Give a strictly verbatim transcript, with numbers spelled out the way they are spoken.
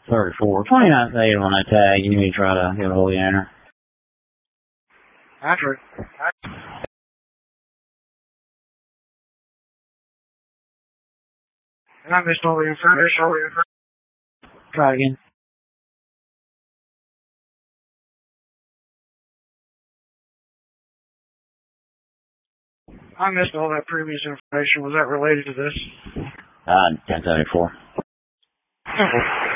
thirty-four. twenty-nine fatal on that tag. You need to try to get a hold of the owner. Patrick. And I missed all the information. Try again. I missed all that previous information. Was that related to this? Uh, ten seventy-four.